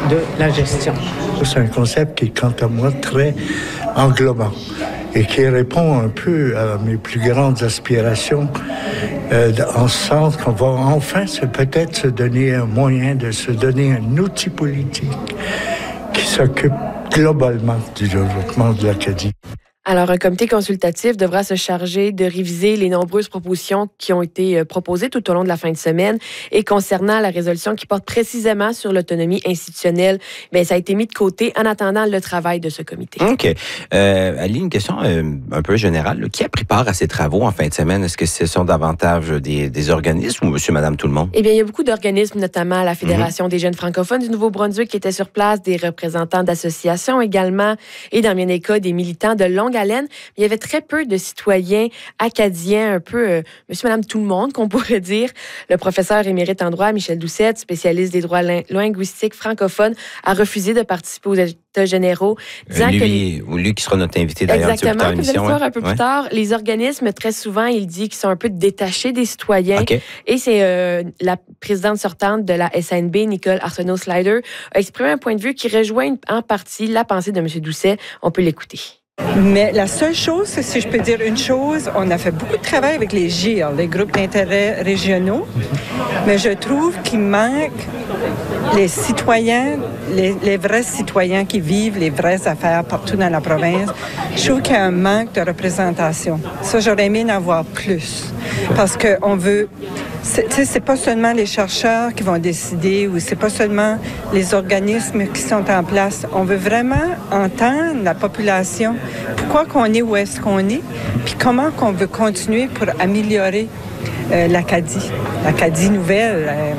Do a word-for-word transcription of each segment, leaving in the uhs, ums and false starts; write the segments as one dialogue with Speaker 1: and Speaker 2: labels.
Speaker 1: de la gestion.
Speaker 2: C'est un concept qui est, quant à moi, très englobant et qui répond un peu à mes plus grandes aspirations, euh, en ce sens qu'on va enfin se, peut-être se donner un moyen de se donner un outil politique qui s'occupe globalement du développement de l'Acadie.
Speaker 3: Alors, un comité consultatif devra se charger de réviser les nombreuses propositions qui ont été proposées tout au long de la fin de semaine. Et concernant la résolution qui porte précisément sur l'autonomie institutionnelle, bien, ça a été mis de côté en attendant le travail de ce comité.
Speaker 4: OK. Euh, Ali, une question euh, un peu générale. Là. Qui a pris part à ces travaux en fin de semaine? Est-ce que ce sont davantage des, des organismes ou monsieur, madame, tout le monde?
Speaker 3: Eh bien, il y a beaucoup d'organismes, notamment la Fédération mm-hmm. des jeunes francophones du Nouveau-Brunswick qui étaient sur place, des représentants d'associations également, et dans bien des cas, des militants de longue haleine. Il y avait très peu de citoyens acadiens, un peu euh, monsieur, madame, tout le monde, qu'on pourrait dire. Le professeur émérite en droit, Michel Doucette, spécialiste des droits ling- linguistiques francophones, a refusé de participer aux États généraux.
Speaker 4: Euh, lui, que, lui qui sera notre invité d'ailleurs.
Speaker 3: Exactement, que vous allez voir un peu
Speaker 4: ouais.
Speaker 3: plus tard. Les organismes, très souvent, il dit qu'ils sont un peu détachés des citoyens.
Speaker 4: Okay.
Speaker 3: Et c'est euh, la présidente sortante de la S A N B, Nicole Arsenault-Slider, a exprimé un point de vue qui rejoint en partie la pensée de M. Doucet. On peut l'écouter.
Speaker 1: Mais la seule chose, si je peux dire une chose, on a fait beaucoup de travail avec les G I R, les groupes d'intérêt régionaux, mais je trouve qu'il manque les citoyens, les, les vrais citoyens qui vivent les vraies affaires partout dans la province. Je trouve qu'il y a un manque de représentation. Ça, j'aurais aimé en avoir plus, parce qu'on veut... C'est, c'est pas seulement les chercheurs qui vont décider ou c'est pas seulement les organismes qui sont en place. On veut vraiment entendre la population. Pourquoi qu'on est où est-ce qu'on est, puis comment qu'on veut continuer pour améliorer euh, l'Acadie. L'Acadie nouvelle, euh,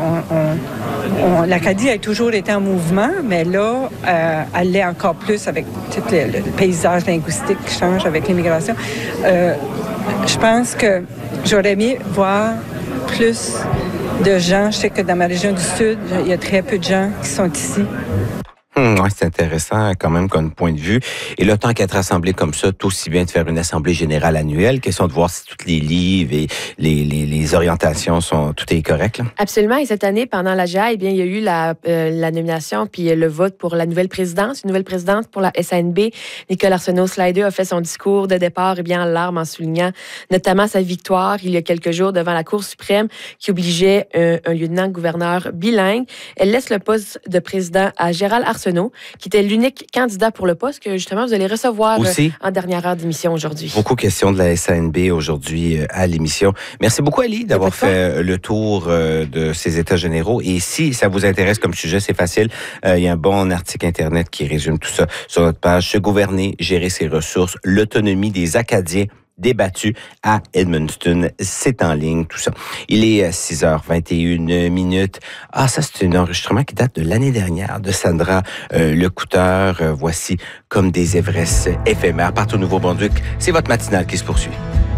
Speaker 1: on, on, on, l'Acadie a toujours été en mouvement, mais là, euh, elle l'est encore plus avec tout le, le paysage linguistique qui change avec l'immigration. Euh, je pense que j'aurais aimé voir plus de gens. Je sais que dans ma région du Sud, il y a très peu de gens qui sont ici.
Speaker 4: Hum, oui, c'est intéressant quand même comme point de vue. Et là, tant qu'être assemblée comme ça, tout aussi bien de faire une assemblée générale annuelle, question de voir si tous les livres et les, les, les orientations sont, tout est correct. Là.
Speaker 3: Absolument. Et cette année, pendant la J A, eh bien, il y a eu la, euh, la nomination puis le vote pour la nouvelle présidence. Une nouvelle présidente pour la S A N B. Nicole Arsenault-Slider a fait son discours de départ eh bien, en larmes en soulignant notamment sa victoire il y a quelques jours devant la Cour suprême qui obligeait un, un lieutenant-gouverneur bilingue. Elle laisse le poste de président à Gérald Arsenault, qui était l'unique candidat pour le poste que, justement, vous allez recevoir aussi, en dernière heure d'émission aujourd'hui.
Speaker 4: Beaucoup de questions de la S A N B aujourd'hui à l'émission. Merci beaucoup, Ali, d'avoir fait le tour de ces États généraux. Et si ça vous intéresse comme sujet, c'est facile. Il y a un bon article Internet qui résume tout ça sur notre page. Se gouverner, gérer ses ressources, l'autonomie des Acadiens débattu à Edmundston. C'est en ligne, tout ça. Il est six heures vingt et une minutes. Ah, ça, c'est un enregistrement qui date de l'année dernière de Sandra euh, Lecouteur. Euh, voici Comme des Évresses éphémères. Partout au Nouveau-Brunswick, c'est votre matinale qui se poursuit.